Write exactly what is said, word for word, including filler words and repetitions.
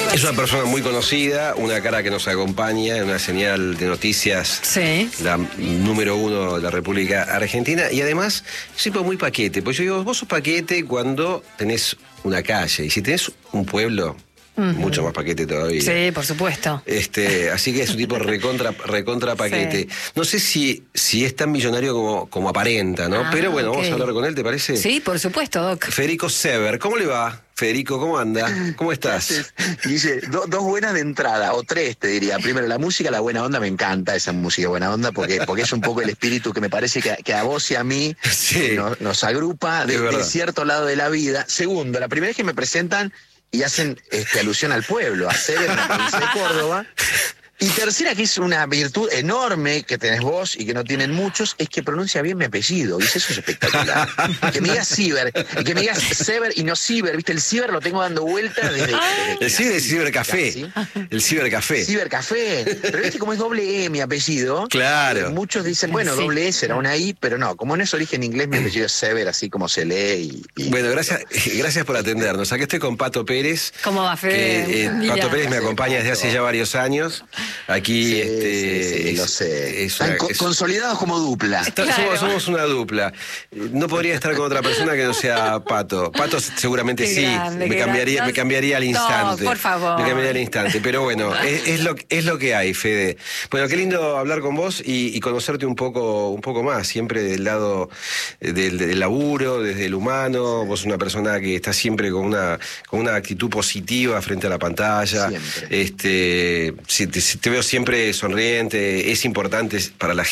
Es una persona muy conocida, una cara que nos acompaña, una señal de noticias, sí, la número uno de la República Argentina, y además siempre muy paquete, pues yo digo, vos sos paquete cuando tenés una calle, y si tenés un pueblo, uh-huh, mucho más paquete todavía. Sí, por supuesto. Este, así que es un tipo recontra, recontra paquete. Sí. No sé si, si es tan millonario como, como aparenta, ¿no? Ah, pero bueno, okay, vamos a hablar con él, ¿te parece? Sí, por supuesto, Doc. Federico Sever, ¿cómo le va? Federico, ¿cómo anda? ¿Cómo estás? Dice, do, dos buenas de entrada, o tres te diría. Primero, la música, la buena onda, me encanta esa música buena onda, porque, porque es un poco el espíritu que me parece que, que a vos y a mí sí, nos, nos agrupa de, de cierto lado de la vida. Segundo, la primera vez que me presentan y hacen este, alusión al pueblo, a ser en la provincia de Córdoba. Y tercera, que es una virtud enorme que tenés vos y que no tienen muchos, es que pronuncia bien mi apellido. ¿Viste? Eso es espectacular. Que me digas Ciber, y que me digas Sever y no Ciber. ¿Viste? El Ciber lo tengo dando vueltas desde, desde el Ciber es Cibercafé. ¿Sí? El Cibercafé. Cibercafé. Pero viste como es doble E mi apellido. Claro. Muchos dicen, bueno, sí, doble E será una I, pero no. Como no es origen inglés, mi apellido es Sever, así como se lee. Y, y... Bueno, gracias, gracias por atendernos. Aquí estoy con Pato Pérez. ¿Cómo va, Fede? Que, eh, Pato Pérez me acompaña desde hace ya varios años. Aquí, sí, este, sí, sí, es, lo sé. Es una, Están es, consolidados como dupla. Está, claro. somos, somos una dupla. No podría estar con otra persona que no sea Pato. Pato seguramente qué sí. Grande, me cambiaría, me cambiaría al instante. No, por favor. Me cambiaría al instante. Pero bueno, es, es lo es lo que hay, Fede. Bueno, qué lindo hablar con vos y, y conocerte un poco, un poco más, siempre del lado del, del laburo, desde el humano. Vos sos una persona que está siempre con una, con una actitud positiva frente a la pantalla. Siempre. Este, si te, si te veo siempre sonriente, es importante para la